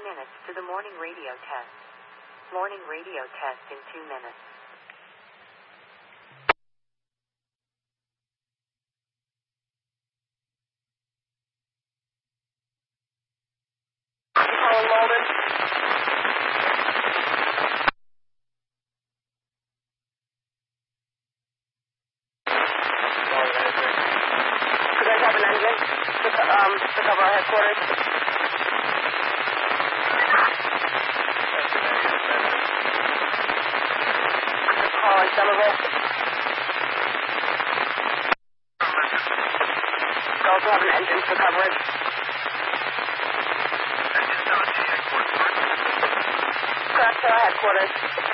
minutes to the morning radio test. Morning radio test in 2 minutes. Calling Walden. You guys have an engine to cover our headquarters? Calling Somerville. You also have an engine for coverage. Correct, headquarters.